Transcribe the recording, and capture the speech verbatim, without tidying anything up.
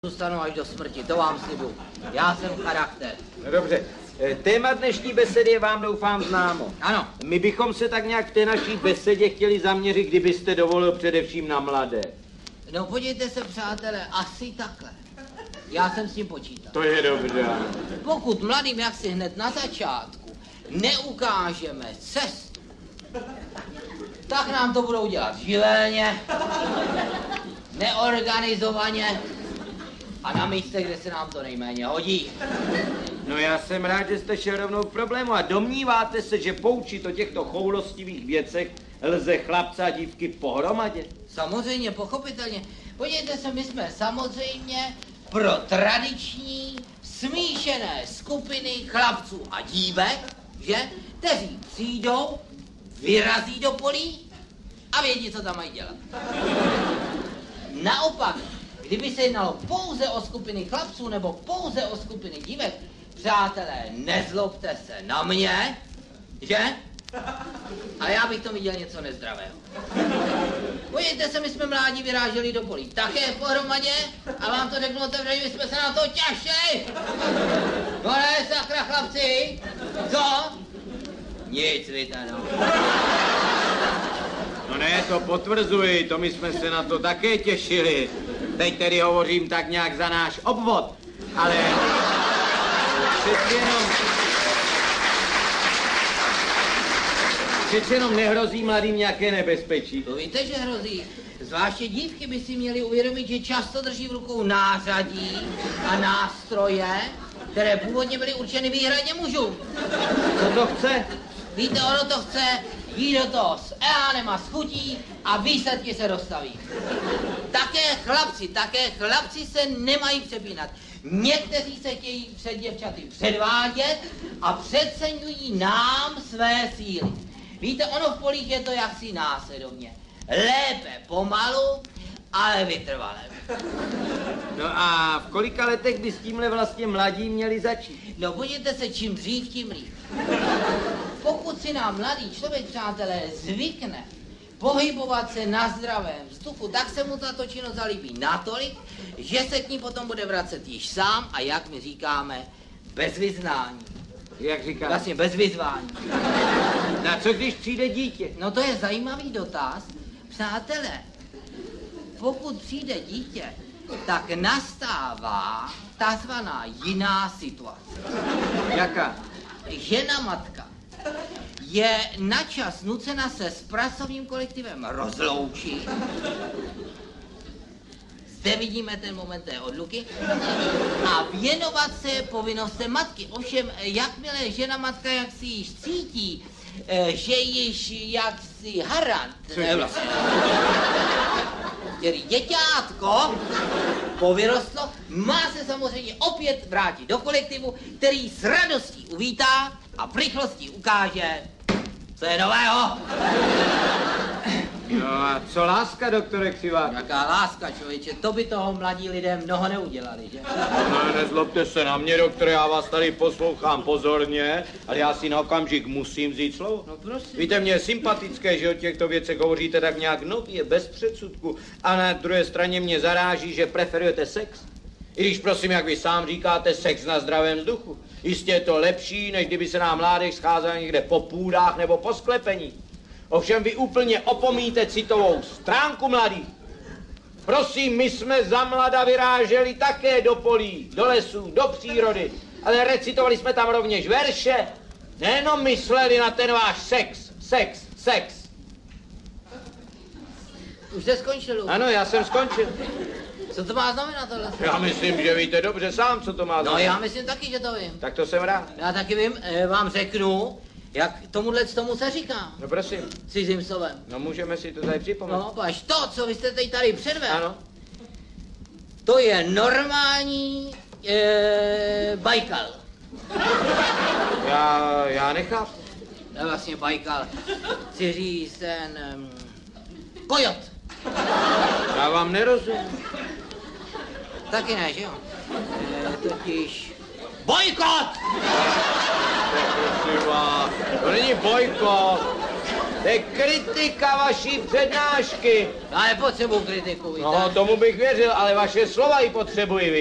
Zůstanu až do smrti, to vám slibuju. Já jsem charakter. No dobře, téma dnešní besedy je vám doufám známo. Ano. My bychom se tak nějak v té naší besedě chtěli zaměřit, kdybyste dovolil, především na mladé. No podívejte se, přátelé, asi takhle. Já jsem s tím počítal. To je dobře. Pokud mladým jaksi hned na začátku neukážeme cestu, tak nám to budou dělat živelně, neorganizovaně a na místě, kde se nám to nejméně hodí. No já jsem rád, že jste šel rovnou k problému a domníváte se, že poučit o těchto choulostivých věcech lze chlapce a dívky pohromadě? Samozřejmě, pochopitelně. Podívejte se, my jsme samozřejmě pro tradiční smíšené skupiny chlapců a dívek, že, kteří přijdou, vyrazí do polí a vědí, co tam mají dělat. Naopak, kdyby se jednalo pouze o skupiny chlapců nebo pouze o skupiny dívek, přátelé, nezlobte se na mě, že? A já bych to viděl něco nezdravého. Podívejte se, my jsme mládí vyráželi do polí také pohromadě a vám to řeknu otevřeně, my jsme se na to těšili. No ne, sakra chlapci, co? Nic, víte, no. No ne, to potvrzuji, to my jsme se na to také těšili. Teď tedy hovořím tak nějak za náš obvod, ale přeci jenom, přeci jenom nehrozí mladým nějaké nebezpečí. To víte, že hrozí. Zvláště dívky by si měly uvědomit, že často drží v rukou nářadí a nástroje, které původně byly určeny výhradně mužům. Co to chce? Víte, ono to chce jít do toho s elánem a s chutí a výsledky se dostaví. Také chlapci, také chlapci se nemají přepínat. Někteří se chtějí před děvčaty předvádět a přeceňují nám své síly. Víte, ono v polích je to jaksi následovně. Lépe pomalu, ale vytrvalé. No a v kolika letech by s tímhle vlastně mladí měli začít? No podívejte se, čím dřív, tím líp. Pokud si nám mladý člověk, přátelé, zvykne pohybovat se na zdravém vzduchu, tak se mu tato činnost zalíbí natolik, že se k ní potom bude vracet již sám a jak my říkáme, bez vyznání. Jak říkáte? Vlastně bez vyzvání. Na co když přijde dítě? No to je zajímavý dotaz. Přátelé, pokud přijde dítě, tak nastává takzvaná jiná situace. Jaká? Žena matka je načas nucena se s pracovním kolektivem rozloučit. Zde vidíme ten moment té odluky. A věnovat se povinnostem matky. Ovšem, jakmile žena matka jak si již cítí, že již jaksi harant, ne vlastně, který děťátko povyrostlo, má se samozřejmě opět vrátit do kolektivu, který s radostí uvítá a v rychlosti ukáže, co je nového. No a co láska, doktore Křivák? Jaká láska, člověče, to by toho mladí lidé mnoho neudělali, že? No nezlobte se na mě, doktore, já vás tady poslouchám pozorně, ale já si na okamžik musím vzít slovo. No prosím. Víte, mně je sympatické, že o těchto věcech hovoříte tak nějak nově, bez předsudku, a na druhé straně mě zaráží, že preferujete sex. I když, prosím, jak vy sám říkáte, sex na zdravém vzduchu. Jistě je to lepší, než kdyby se nám mládek scházel někde po půdách nebo po sklepení. Ovšem vy úplně opomíte citovou stránku mladých. Prosím, my jsme za mlada vyráželi také do polí, do lesů, do přírody, ale recitovali jsme tam rovněž verše, nejenom mysleli na ten váš sex, sex, sex. Už jste skončil? Ano, já jsem skončil. Co to má znamenat tohle? Já myslím, že víte dobře sám, co to má znamenat. No já myslím taky, že to vím. Tak to jsem rád. Já taky vím, vám řeknu, jak tomuhle tomu se říká. No prosím. Cizím slovem. No můžeme si to tady připomenout. No, paž to, co vy jste teď tady předvedl, Ano. to je normální e, Bajkal. Já, já nechápu. Ne, vlastně Bajkal. Chci říct ten um, kojot. Já vám nerozumím. Taky ne, že jo? E, totiž bojkot! Prosím vás, to není bojkot. To je kritika vaší přednášky. Já nepotřebuji kritiku, víte? No, tomu bych věřil, ale vaše slova ji potřebuji,